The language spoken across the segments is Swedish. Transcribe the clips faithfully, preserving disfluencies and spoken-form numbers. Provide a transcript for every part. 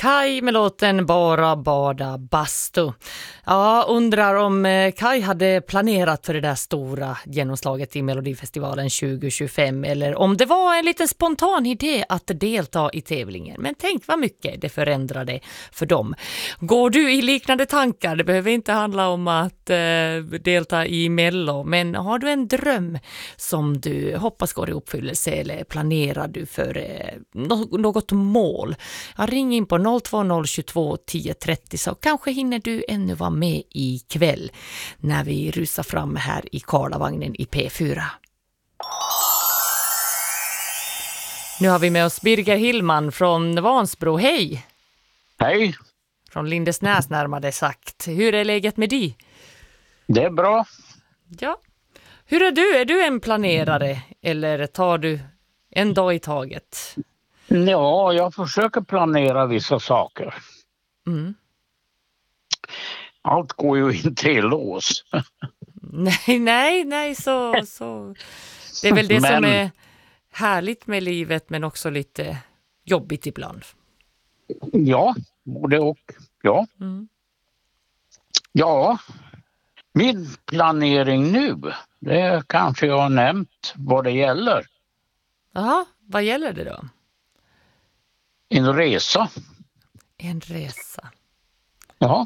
Kai med låten Bara bada bastu. Ja, undrar om Kai hade planerat för det där stora genomslaget i Melodifestivalen tjugo tjugofem eller om det var en liten spontan idé att delta i tävlingen. Men tänk vad mycket det förändrade för dem. Går du i liknande tankar? Det behöver inte handla om att eh, delta i Mello, men har du en dröm som du hoppas går i uppfyllelse eller planerar du för eh, något mål? Ja, ring in på noll två noll tjugotvå tio trettio så kanske hinner du ännu vara med ikväll när vi rusar fram här i Karlavagnen i P fyra. Nu har vi med oss Birger Hillman från Vansbro. Hej! Hej! Från Lindesnäs närmare sagt. Hur är läget med dig? Det är bra. Ja. Hur är du? Är du en planerare eller tar du en dag i taget? Ja, jag försöker planera vissa saker. Mm. Allt går ju inte i lås. Nej, nej, nej, så, så. Det är väl det Men, som är härligt med livet men också lite jobbigt ibland. Ja, både och. Ja. Mm. Ja, min planering nu, det kanske jag har nämnt vad det gäller. Jaha, vad gäller det då? En resa. En resa. Ja.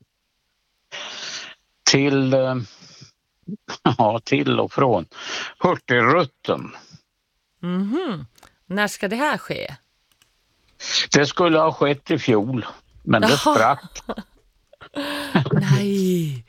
Till, eh, ja, till och från Hurtigruten. Mhm. När ska det här ske? Det skulle ha skett i fjol, men det Jaha. sprack. Nej.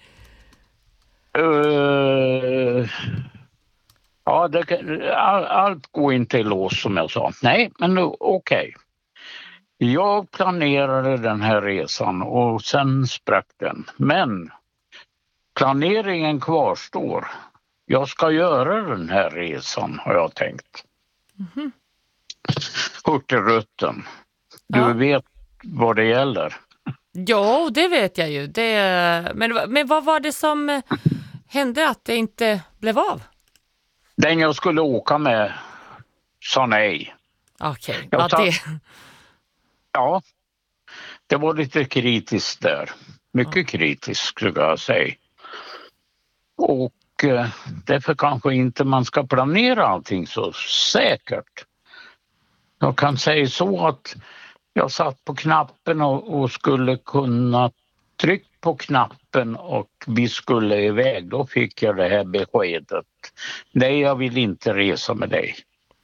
Uh, ja, det, all, allt går inte i lås som jag sa. Nej, men okej. Okay. Jag planerade den här resan och sen sprack den. Men planeringen kvarstår. Jag ska göra den här resan har jag tänkt. Mm-hmm. Hurtigruten. Du Ja. vet vad det gäller. Ja, det vet jag ju. Det, men, men vad var det som hände att det inte blev av? Den jag skulle åka med sa nej. Okej, okay. Jag ja, tar- det... Ja, det var lite kritiskt där. Mycket ja. kritiskt skulle jag säga. Och eh, därför kanske inte man ska planera allting så säkert. Jag kan säga så att jag satt på knappen och, och skulle kunna trycka på knappen och vi skulle iväg. Då fick jag det här beskedet. Nej, jag vill inte resa med dig.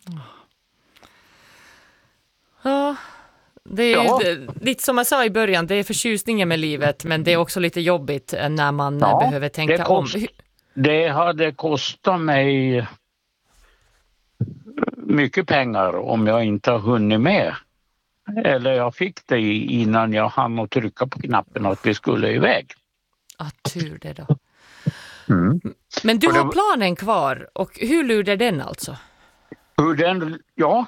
Ja, det är ja. lite som jag sa i början. Det är förtjusningen med livet, men det är också lite jobbigt när man ja, behöver tänka det kost, om. Det hade kostat mig mycket pengar om jag inte har hunnit med. Eller jag fick det innan jag hann att trycka på knappen att vi skulle iväg. Ja, tur det då. Mm. Men du det... har planen kvar och hur lurar den alltså? Hur den, ja.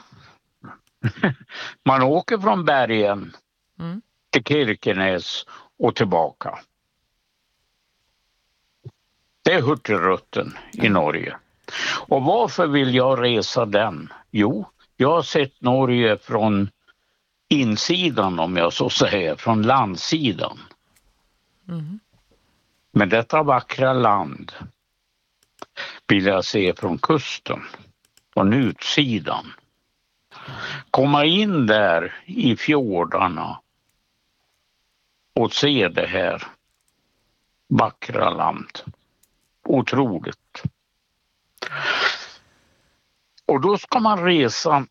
Man åker från Bergen mm. till Kirkenes och tillbaka. Det är Hurtigruten i Norge. Och varför vill jag resa den? Jo, jag har sett Norge från insidan om jag så säger, från landsidan. Mm. Men detta vackra land vill jag se från kusten, från utsidan. Komma in där i fjordarna och se det här vackra land. Otroligt. Och då ska man resa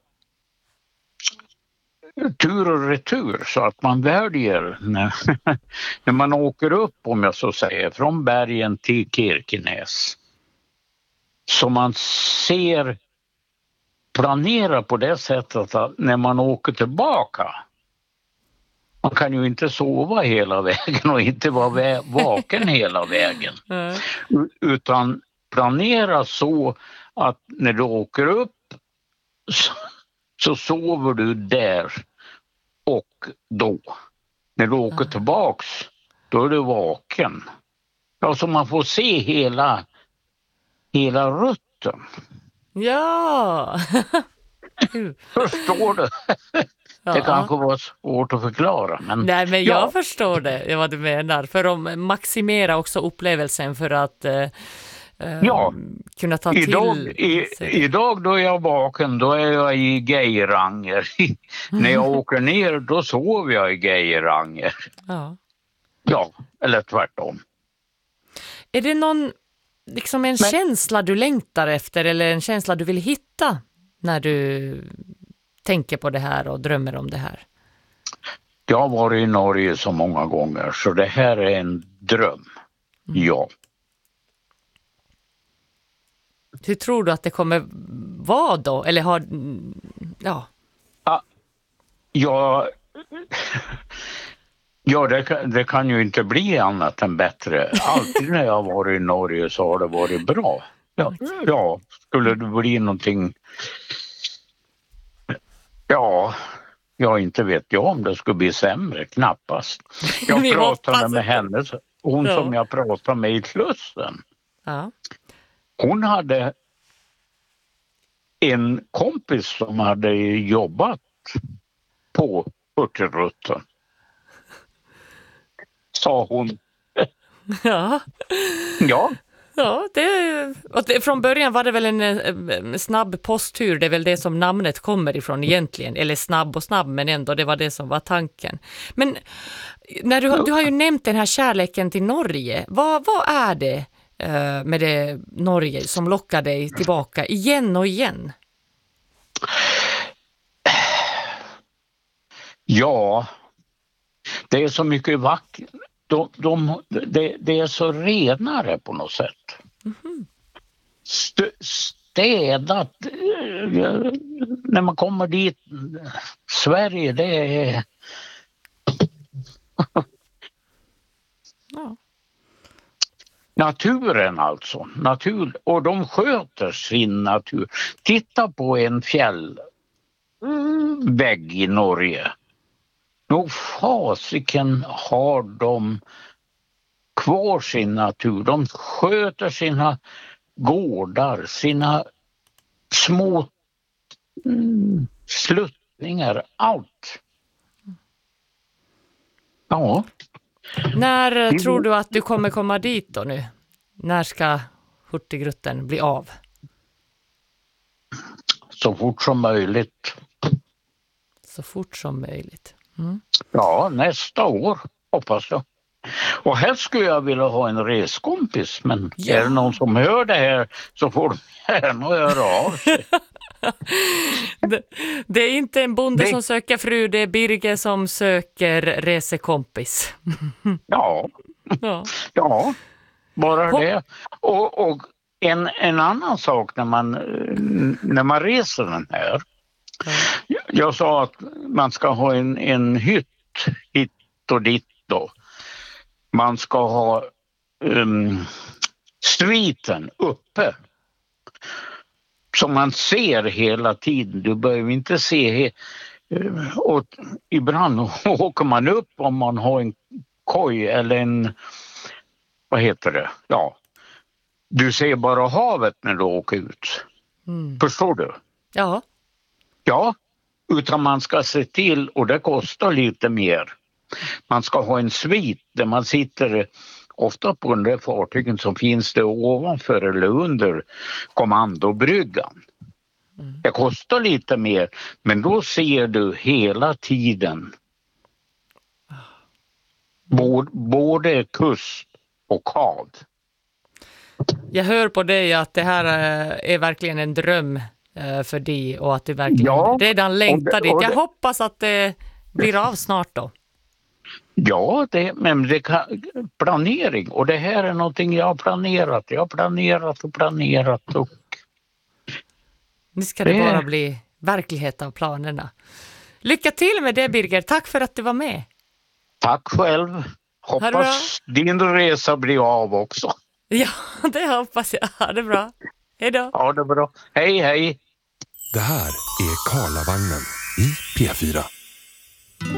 tur och retur så att man väljer när, när man åker upp om jag så säger från Bergen till Kirkenes. Så man ser planera på det sättet att när man åker tillbaka man kan ju inte sova hela vägen och inte vara vä- vaken hela vägen. Mm. Utan planera så att när du åker upp så, så sover du där och då. När du åker mm. tillbaks då är du vaken. Ja, så man får se hela, hela rutten. Ja! Förstår du? Det Ja. kanske var svårt att förklara. Men, Nej, men jag ja. förstår det, vad du menar. För att maximera också upplevelsen för att eh, eh, Ja. kunna ta Idag, till i, sig det. idag då är jag vaken, då är jag i Geiranger. När jag åker ner, då sover jag i Geiranger. Ja. Ja, eller tvärtom. Är det någon, liksom en Men- känsla du längtar efter eller en känsla du vill hitta när du tänker på det här och drömmer om det här? Jag har varit i Norge så många gånger, så det här är en dröm. Ja. Hur tror du att det kommer vara då? Eller har, ja, Ja, ja det, kan, det kan ju inte bli annat än bättre. Alltid när jag har varit i Norge så har det varit bra. Ja, ja skulle det bli någonting... Ja, jag inte vet jag om det skulle bli sämre, knappast. Jag Vi hoppas pratade med inte. henne, hon Ja. som jag pratade med i Slussen. ja. Hon hade en kompis som hade jobbat på Hurtigruten. Sa hon. ja. Ja, Ja, det, och det, från början var det väl en, en snabb posttur, det är väl det som namnet kommer ifrån egentligen, eller snabb och snabb, men ändå det var det som var tanken. Men när du, du har ju nämnt den här kärleken till Norge, vad, vad är det eh, med det Norge som lockar dig tillbaka igen och igen? ja. Det är så mycket vackert. De, de, det, det är så renare på något sätt. St- städat. eh, När man kommer dit. Sverige, det är... Ja. Naturen alltså. Natur, och de sköter sin natur. Titta på en fjällvägg i Norge. Nog fasiken har de kvar sin natur. De sköter sina gårdar, sina små mm, sluttningar, allt. Ja, När eh, Mm. tror du att du kommer komma dit då nu? När ska Hurtigruten bli av? så fort som möjligt. Så fort som möjligt. Mm. Ja, nästa år hoppas jag. Och helst skulle jag vilja ha en reskompis, men Ja. är det någon som hör det här så får de gärna höra av sig. Det, det är inte en bonde Det- som söker fru, det är Birger som söker resekompis. Ja, Ja. ja, bara Ho- det. Och, och en, en annan sak när man, eh, när man reser den här. Jag, jag sa att man ska ha en, en hytt hit och dit då. Man ska ha um, sviten uppe. Som man ser hela tiden. Du behöver inte se... He- eh, och ibland åker man upp om man har en koj eller en... Vad heter det? Ja. Du ser bara havet när du åker ut. Mm. Förstår du? Ja. Ja, utan man ska se till, och det kostar lite mer. Man ska ha en svit där man sitter, ofta på den där fartygen som finns det ovanför eller under kommandobryggan. Mm. Det kostar lite mer, men då ser du hela tiden både, både kust och hav. Jag hör på dig att det här eh, är verkligen en dröm eh, för dig och att du verkligen Ja, redan längtar och det- dit. och Jag det- hoppas att det blir av snart då. Ja, det, men det kan, planering, och det här är någonting jag har planerat. Jag har planerat och planerat och Nu ska det Det- bara bli verklighet av planerna. Lycka till med det, Birger. Tack för att du var med. tack själv. det Hoppas din resa blir av också. Ja, det hoppas jag. Ha det bra. Hej då. Ja, det är bra. Hej, hej. Det här är Karlavagnen i P fyra.